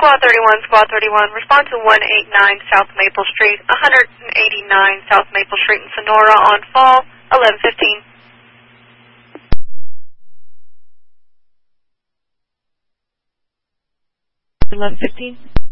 Squad 31, respond to 189 South Maple Street, 189 South Maple Street in Sonora on fall, 11:15. 11:15.